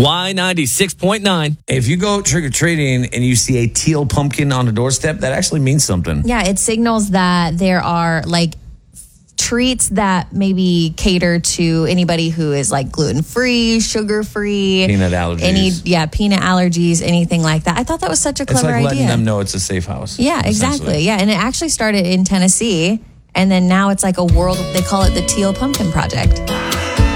Y96.9. If you go trick-or-treating and you see a teal pumpkin on the doorstep, that actually means something. Yeah, it signals that there are like treats that maybe cater to anybody who is like gluten-free, sugar-free. Peanut allergies. Peanut allergies, anything like that. I thought that was such a clever idea. It's like letting them know it's a safe house. Yeah, exactly. Yeah, and it actually started in Tennessee, and then now it's like a world, they call it the Teal Pumpkin Project.